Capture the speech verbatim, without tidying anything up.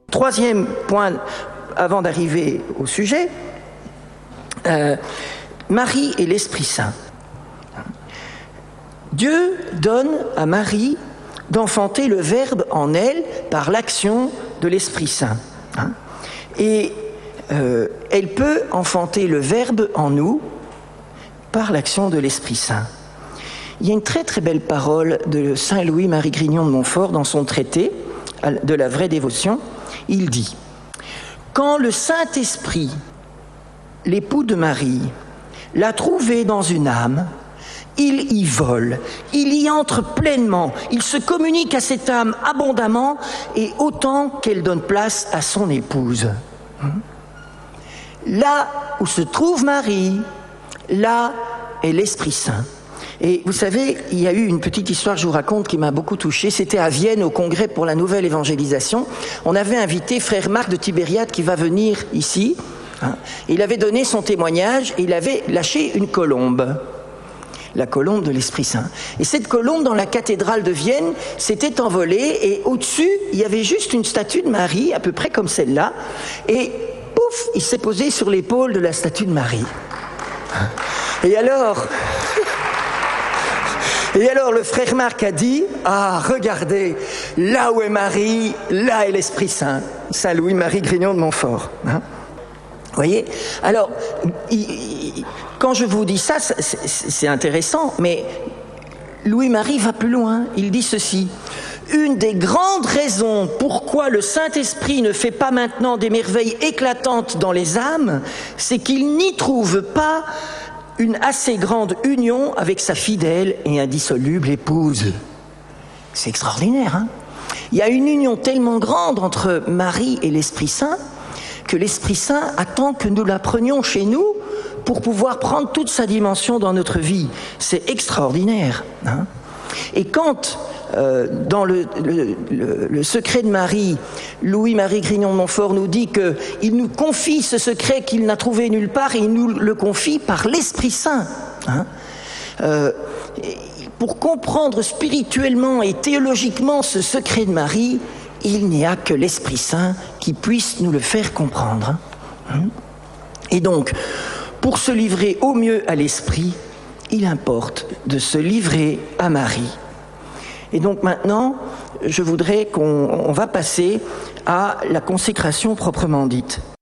Troisième point, avant d'arriver au sujet, euh, Marie et l'Esprit Saint. Dieu donne à Marie d'enfanter le Verbe en elle par l'action de l'Esprit Saint. Hein, et euh, elle peut enfanter le Verbe en nous par l'action de l'Esprit Saint. Il y a une très très belle parole de saint Louis-Marie Grignon de Montfort dans son traité de la vraie dévotion. Il dit « Quand le Saint-Esprit, l'époux de Marie, l'a trouvé dans une âme, il y vole, il y entre pleinement, il se communique à cette âme abondamment et autant qu'elle donne place à son épouse. Là où se trouve Marie, là est l'Esprit Saint. » Et vous savez, il y a eu une petite histoire que je vous raconte qui m'a beaucoup touché. C'était à Vienne, au congrès pour la nouvelle évangélisation. On avait invité frère Marc de Tibériade qui va venir ici. Hein. Il avait donné son témoignage et il avait lâché une colombe. La colombe de l'Esprit Saint. Et cette colombe, dans la cathédrale de Vienne, s'était envolée et au-dessus, il y avait juste une statue de Marie, à peu près comme celle-là. Et pouf, il s'est posé sur l'épaule de la statue de Marie. Et alors... Et alors le frère Marc a dit « Ah, regardez, là où est Marie, là est l'Esprit Saint. » Saint Louis-Marie Grignon de Montfort. Hein, vous voyez ? Alors, il, il, quand je vous dis ça, c'est intéressant, mais Louis-Marie va plus loin. Il dit ceci. « Une des grandes raisons pourquoi le Saint-Esprit ne fait pas maintenant des merveilles éclatantes dans les âmes, c'est qu'il n'y trouve pas une assez grande union avec sa fidèle et indissoluble épouse. » C'est extraordinaire, hein ? Il y a une union tellement grande entre Marie et l'Esprit Saint que l'Esprit Saint attend que nous la prenions chez nous pour pouvoir prendre toute sa dimension dans notre vie. C'est extraordinaire, hein ? Et quand, euh, dans le, le, le, le secret de Marie, Louis-Marie Grignon de Montfort nous dit qu'il nous confie ce secret qu'il n'a trouvé nulle part et il nous le confie par l'Esprit Saint. Hein, euh, pour comprendre spirituellement et théologiquement ce secret de Marie, il n'y a que l'Esprit Saint qui puisse nous le faire comprendre. Hein. Et donc, pour se livrer au mieux à l'Esprit, il importe de se livrer à Marie. Et donc maintenant, je voudrais qu'on on va passer à la consécration proprement dite.